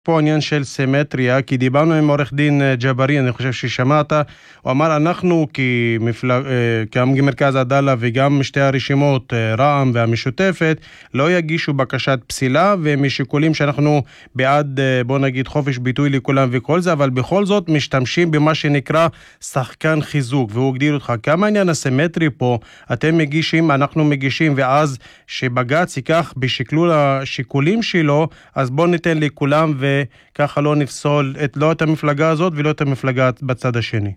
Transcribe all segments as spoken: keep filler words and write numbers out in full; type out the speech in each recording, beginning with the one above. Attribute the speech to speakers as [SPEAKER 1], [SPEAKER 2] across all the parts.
[SPEAKER 1] פה עניין של סימטריה, כי דיברנו עם עורך דין ג'בארי, אני חושב ששמעת, הוא אמר אנחנו כמפלג, גם מרכז עדאלה וגם שתי הרשימות, רע"מ והמשותפת, לא יגישו בקשת פסילה, ומשיקולים שאנחנו בעד, בוא נגיד, חופש ביטוי לכולם וכל זה, אבל בכל זאת משתמשים במה שנקרא שחקן חיזוק, והוא הגדיר אותך, כמה עניין הסימטרי פה, אתם מגישים, אנחנו מגישים, ואז שבג"ץ ייקח בשקלול השיקולים שלו, אז בוא ניתן לכולם וככה לא נפסול את, לא את המפלגה הזאת ולא את המפלגה בצד השני.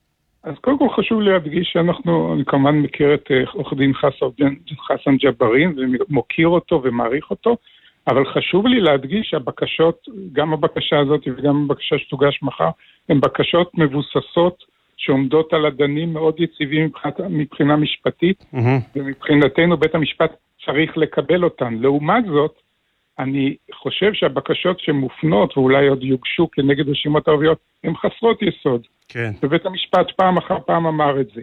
[SPEAKER 2] אז קודם כל חשוב להדגיש שאנחנו, אני כמובן מכיר את עורך דין חסן ג'בארי ומוקיר אותו ומעריך אותו, אבל חשוב לי להדגיש שהבקשות, גם הבקשה הזאת וגם הבקשה שתוגש מחר, הן בקשות מבוססות שעומדות על הדנים מאוד יציבים מבחינת, מבחינה משפטית, mm-hmm. ומבחינתנו בית המשפט צריך לקבל אותן. לעומת זאת, אני חושב שהבקשות שמופנות ואולי עוד יוגשו כנגד רשימות ערביות, הן חסרות יסוד.
[SPEAKER 1] כן.
[SPEAKER 2] ובית המשפט פעם אחר פעם אמר את זה.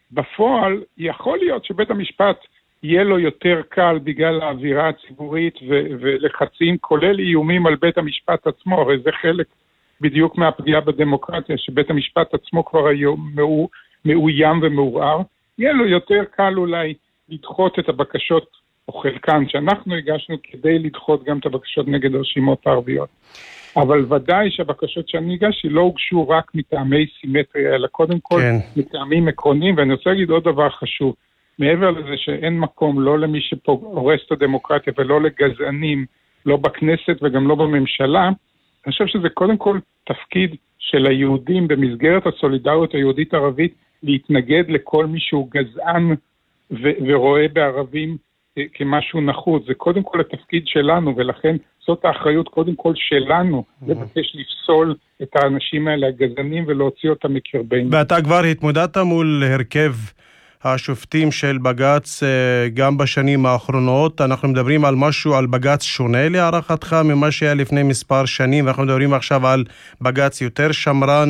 [SPEAKER 2] בפועל, יכול להיות שבית המשפט יהיה לו יותר קל בגלל האווירה הציבורית ו- ולחצים, כולל איומים על בית המשפט עצמו, הרי זה חלק בדיוק מהפגיעה בדמוקרטיה, שבית המשפט עצמו כבר היום מאו, מאוים ומעורער, יהיה לו יותר קל אולי לדחות את הבקשות, או חלקן שאנחנו הגשנו, כדי לדחות גם את הבקשות נגד הרשימות הערביות. אבל ודאי שהבקשות שאני הגשתי לא הוגשו רק מטעמי סימטריה, אלא קודם כל כן. מטעמים עקרוניים, ואני רוצה להגיד עוד דבר חשוב, מעבר לזה שאין מקום לא למי שפה הורס את הדמוקרטיה ולא לגזענים, לא בכנסת וגם לא בממשלה, אני חושב שזה קודם כל תפקיד של היהודים במסגרת הסולידריות היהודית-ערבית להתנגד לכל מי שהוא גזען ו- ורואה בערבים כמשהו נחות. זה קודם כל התפקיד שלנו, ולכן זאת האחריות קודם כל שלנו לבקש לפסול את האנשים האלה הגזענים ולהוציא אותם מקרבנו.
[SPEAKER 1] ואתה כבר התמודדת מול הרכב השופטים של בג"ץ גם בשנים האחרונות. אנחנו מדברים על משהו, על בג"ץ שונה להערכתך ממה שהיה לפני מספר שנים, ואנחנו מדברים עכשיו על בג"ץ יותר שמרן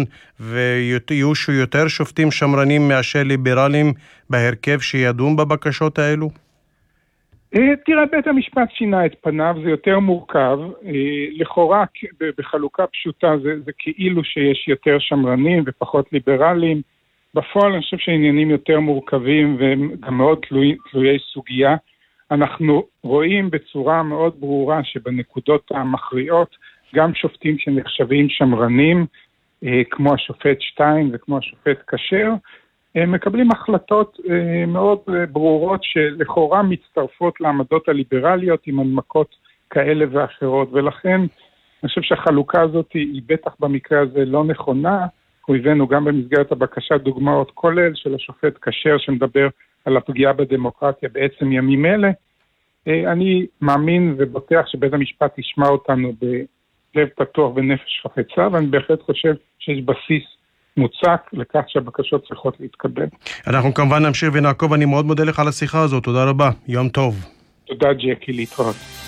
[SPEAKER 1] ויהיו יותר שופטים שמרנים מאשר ליברלים בהרכב שידון בבקשות האלו?
[SPEAKER 2] תראה, בית המשפט שינה את פניו, זה יותר מורכב, לכאורה בחלוקה פשוטה זה, זה כאילו שיש יותר שמרנים ופחות ליברלים, בפועל אני חושב שהעניינים יותר מורכבים וגם מאוד תלוי, תלויי סוגיה. אנחנו רואים בצורה מאוד ברורה שבנקודות המכריעות, גם שופטים שנחשבים שמרנים, כמו השופט שטיין וכמו השופט כשר, הם מקבלים החלטות מאוד ברורות שלכאורה מצטרפות לעמדות הליברליות עם הנמקות כאלה ואחרות, ולכן אני חושב שהחלוקה הזאת היא בטח במקרה הזה לא נכונה. אנחנו הבאנו גם במסגרת הבקשה דוגמאות כולל של השופט כשר שמדבר על הפגיעה בדמוקרטיה בעצם ימים אלה. אני מאמין ובוטח שבית המשפט ישמע אותנו בלב פתוח ונפש חפצה, ואני בהחלט חושב שיש בסיס מוצק לכך שהבקשות צריכות להתקבל.
[SPEAKER 1] אנחנו כמובן נמשיך ונעקוב, אני מאוד מודה לך על השיחה הזאת, תודה רבה, יום טוב.
[SPEAKER 2] תודה ג'קי, להתראות.